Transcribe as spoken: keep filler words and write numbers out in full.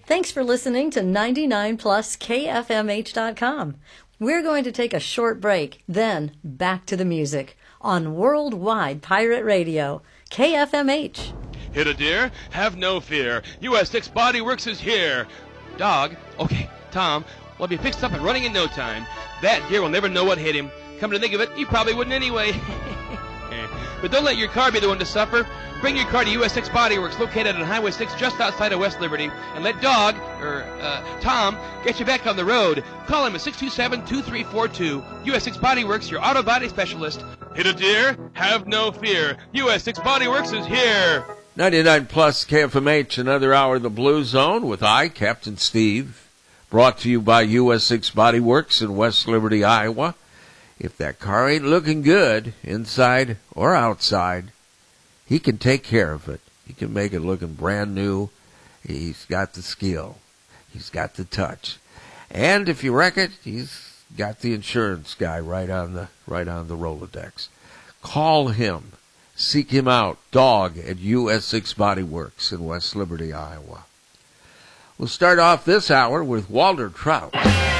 Thanks for listening to ninety-nine plus K F M H dot com. We're going to take a short break, then back to the music on Worldwide Pirate Radio, K F M H. Hit a deer? Have no fear. U S six Body Works is here. Dog? Okay, Tom, we'll be fixed up and running in no time. That deer will never know what hit him. Come to think of it, you probably wouldn't anyway. But don't let your car be the one to suffer. Bring your car to U S six Body Works, located on Highway six just outside of West Liberty, and let Dog, or uh, Tom, get you back on the road. Call him at six two seven, two three four two. U S six Body Works, your auto body specialist. Hit a deer? Have no fear. U S six Body Works is here. ninety-nine plus K F M H, another hour of the Blue Zone with I, Captain Steve. Brought to you by U S six Body Works in West Liberty, Iowa. If that car ain't looking good, inside or outside, he can take care of it. He can make it looking brand new. He's got the skill. He's got the touch. And if you wreck it, he's got the insurance guy right on the right on the Rolodex. Call him. Seek him out. Dog at U S six Body Works in West Liberty, Iowa. We'll start off this hour with Walter Trout.